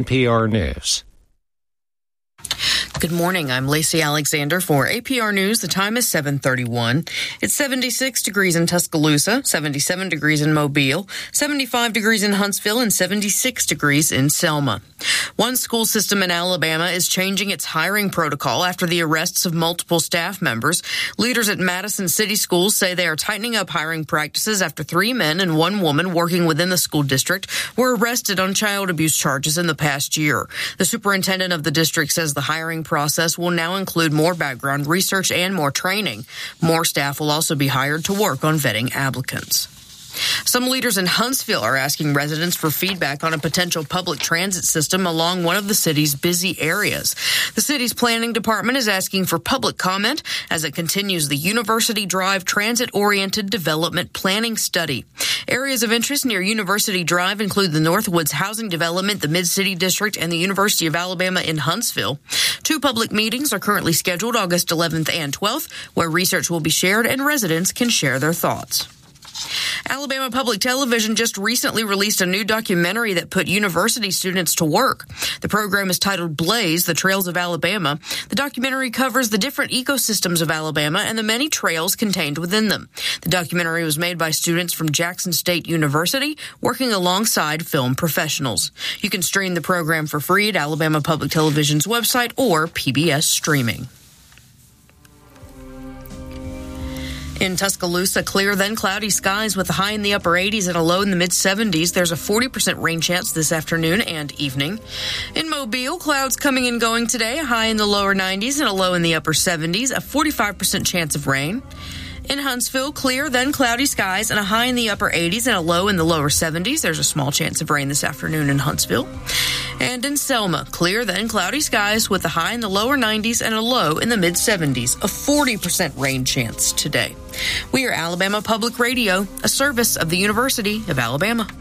APR News. Good morning. I'm Lacey Alexander for APR News. The time is 7:31. It's 76 degrees in Tuscaloosa, 77 degrees in Mobile, 75 degrees in Huntsville, and 76 degrees in Selma. One school system in Alabama is changing its hiring protocol after the arrests of multiple staff members. Leaders at Madison City Schools say they are tightening up hiring practices after 3 men and 1 woman working within the school district were arrested on child abuse charges in the past year. The superintendent of the district says the hiring process will now include more background research and more training. More staff will also be hired to work on vetting applicants. Some leaders in Huntsville are asking residents for feedback on a potential public transit system along one of the city's busy areas. The city's planning department is asking for public comment as it continues the University Drive Transit-Oriented Development Planning Study. Areas of interest near University Drive include the Northwoods Housing Development, the Mid-City District, and the University of Alabama in Huntsville. 2 public meetings are currently scheduled August 11th and 12th, where research will be shared and residents can share their thoughts. Alabama Public Television just recently released a new documentary that put university students to work. The program is titled Blaze, The Trails of Alabama. The documentary covers the different ecosystems of Alabama and the many trails contained within them. The documentary was made by students from Jackson State University working alongside film professionals. You can stream the program for free at Alabama Public Television's website or PBS streaming. In Tuscaloosa, clear then cloudy skies with a high in the upper 80s and a low in the mid-70s. There's a 40% rain chance this afternoon and evening. In Mobile, clouds coming and going today, a high in the lower 90s and a low in the upper 70s, a 45% chance of rain. In Huntsville, clear, then cloudy skies and a high in the upper 80s and a low in the lower 70s. There's a small chance of rain this afternoon in Huntsville. And in Selma, clear, then cloudy skies with a high in the lower 90s and a low in the mid-70s. A 40% rain chance today. We are Alabama Public Radio, a service of the University of Alabama.